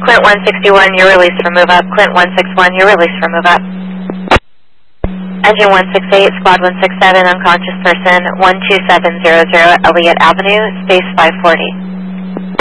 Clint 161, you're released for move up. Clint 161, you're released for move up. Engine 168, Squad 167, unconscious person, 12700 Elliott Avenue, space 540.